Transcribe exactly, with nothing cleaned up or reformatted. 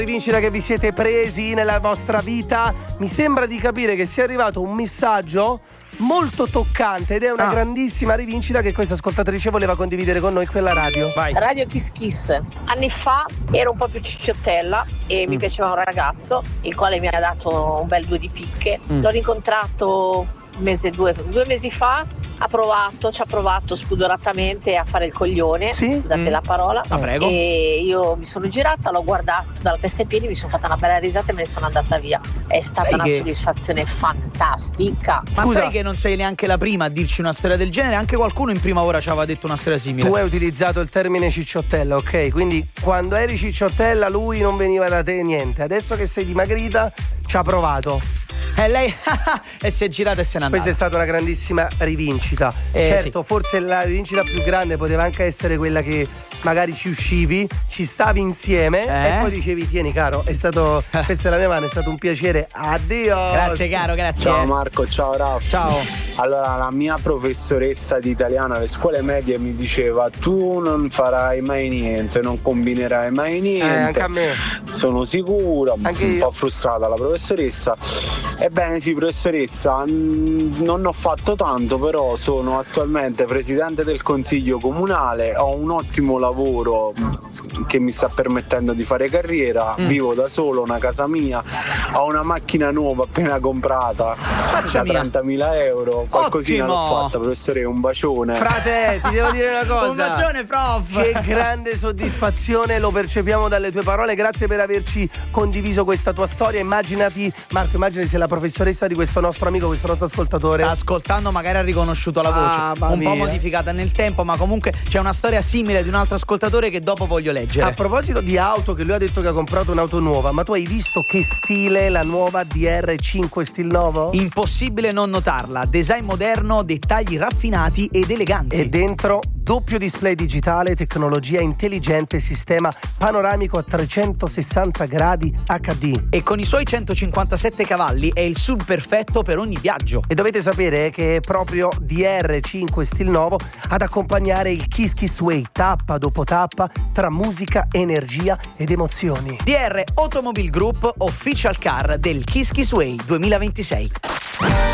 Rivincita che vi siete presi nella vostra vita. Mi sembra di capire che sia arrivato un messaggio molto toccante ed è una ah. grandissima rivincita che questa ascoltatrice voleva condividere con noi qui alla radio. Vai. Radio Kiss Kiss. Anni fa ero un po' più cicciottella e mm. mi piaceva un ragazzo il quale mi ha dato un bel due di picche. Mm. L'ho rincontrato un mese, due, due mesi fa. Ha provato, ci ha provato spudoratamente a fare il coglione, sì? Scusate mm. la parola. Ah, prego. E io mi sono girata, l'ho guardato dalla testa ai piedi, mi sono fatta una bella risata e me ne sono andata via. È stata sai una che... soddisfazione fantastica. Ma scusa, sai che non sei neanche la prima a dirci una storia del genere? Anche qualcuno in prima ora ci aveva detto una storia simile. Tu hai utilizzato il termine cicciottella, ok? Quindi quando eri cicciottella lui non veniva da te niente. Adesso che sei dimagrita ci ha provato. E lei e si è girata e se n'è andata. Questa è stata una grandissima rivincita. Eh, certo, sì. Forse la rivincita più grande poteva anche essere quella che magari ci uscivi, ci stavi insieme eh? e poi dicevi tieni caro, è stato questa è la mia mano, è stato un piacere. Addio. Grazie caro, grazie. Ciao Marco, ciao Raf. Ciao. Allora la mia professoressa di italiano alle scuole medie mi diceva tu non farai mai niente, non combinerai mai niente. Eh, anche a me. Sono sicuro, anche un io. po' frustrata la professoressa. Ebbene sì, professoressa, non ho fatto tanto, però sono attualmente presidente del consiglio comunale, ho un ottimo lavoro che mi sta permettendo di fare carriera, mm. vivo da solo, una casa mia, ho una macchina nuova appena comprata da trentamila euro, qualcosina ottimo. L'ho fatta, professore, un bacione. Frate, ti devo dire una cosa. Un bacione, prof. Che grande soddisfazione, lo percepiamo dalle tue parole, grazie per averci condiviso questa tua storia. Immaginati, Marco, immaginati se la professoressa di questo nostro amico, questo nostro ascoltatore ascoltando magari ha riconosciuto la voce ah, un mia. po' modificata nel tempo, ma comunque c'è una storia simile di un altro ascoltatore che dopo voglio leggere. A proposito di auto, che lui ha detto che ha comprato un'auto nuova, ma tu hai visto che stile la nuova D R cinque Stil Novo? Impossibile non notarla, design moderno, dettagli raffinati ed eleganti. E dentro doppio display digitale, tecnologia intelligente, sistema panoramico a trecentosessanta gradi acca di. E con i suoi centocinquantasette cavalli è il S U V perfetto per ogni viaggio. E dovete sapere che è proprio D R cinque Stil Novo ad accompagnare il Kiss Kiss Way tappa dopo tappa tra musica, energia ed emozioni. D R Automobile Group, official car del Kiss Kiss Way duemilaventisei.